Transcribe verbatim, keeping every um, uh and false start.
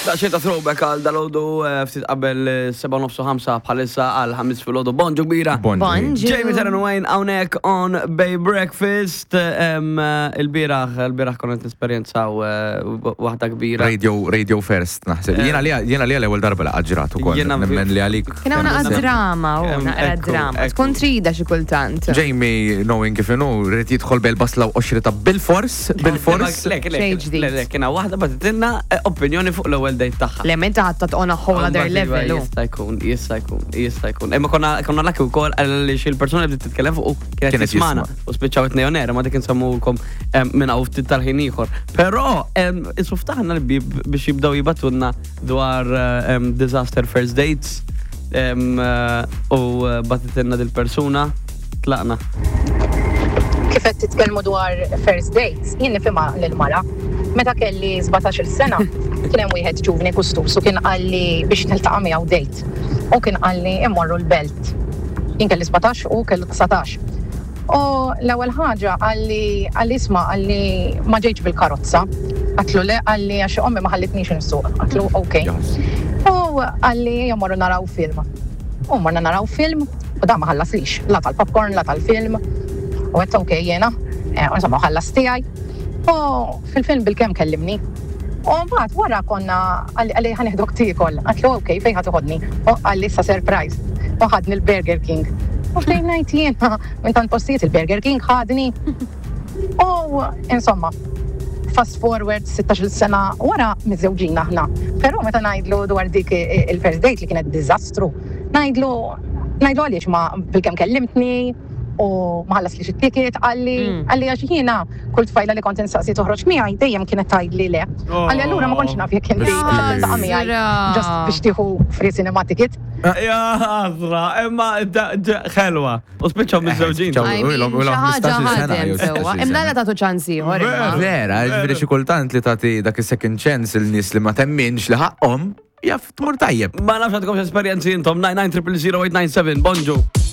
Daċċej ta' throwback għal dal-ħodu ftit qabel seba' nofsu ħamsa bħalissa għal ħamis fil-ħodu. Bonġu kbira. Bonġu. Jamie Terran Wayne hawnhekk on Bay Breakfast. Il-biraħ, il-biraħ konet esperjenza waħda kbira. Radio, radio first, naħseb. Jiena li jiena li l-ewwel darba laqgħa ġrat ukoll. Nemmen li għalik. Kien hawn naqgħa drama, u naqra drama. Tkun trida xi kultant. Jamie, knowing kif inhu, rid jidħol bil-basla u oxrita bil-fors, bil-fors. Lek, lek, lek, kiena waħda batitilna opinjoni fuq l-ewwel dejt tagħha. Le meta ħadd on a whole other level. Jista' jkun, jista' jkun, jista' jkun. Imma konna konna laki wkoll għaliex il-persuna li bdiet titkellem fuq kienet tismana u spiċċaw it-nejonera ma dik insemmulkom minn hawn ftit tal-ħin ieħor. Però issu ftaħna biex jibdew jibatulna dwar disaster first dates u batitilna dil-persuna tlaqna. Kif qed titkellmu dwar first dates, jien nifhimha lil-mara. Meta kelli sebgħatax-il sena, kien hemm wieħed ġuvni kustus u kien qalli biex niltaqa' miegħu date. U kien qalli immorru l-belt. Jien kelli sebgħatax u kellu tisatax. U l-ewwel ħaġa qalli qalli isma' qalli ma ġejtx bil-karozza. Qatlu le qalli għax ommi ma ħallitniex insuq. Qatlu okej. U qalli immorru naraw film. U morna naraw film u da ma ħallaslix. La tal-popcorn, la tal-film. U għetta okej jena, insomma ħallas tiegħi. U fil-film bil-kem kellimni. U mbagħad wara konna għalli ħanieħdok tikol. Għatlu okej fejn ħad uħodni. U għalli sa surprise. U ħadni l-Burger King. U flejn ngħid jiena minn tant postijiet il-Burger King ħadni. U insomma, fast forward sittax-il sena wara miżewġin aħna. Però meta ngħidlu dwar dik il-first date li kienet diżastru, ngħidlu ngħidlu għaliex ma bil-kem kellimtni u maħallas li xit-ticket, għalli, għalli għax jiena kull tfajla li kont insaqsi toħroġ miegħi dejjem kienet tgħidli le. Għalli allura ma kontx naf jekk inti tiltaqa' miegħi ġast biex tieħu free cinema ticket. Ja ħadra, imma ħelwa. U spiċċaw miż-żewġin. Ħaġa ħadem sewwa. Imma la tagħtu ċans ieħor. Vera, ġifieri xi kultant li tagħti dak is-second chance il-nies li ma temminx li ħaqhom jaf tmur tajjeb. Ma nafx għandkom esperjenzi intom nine nine zero zero eight nine seven. Bonġu.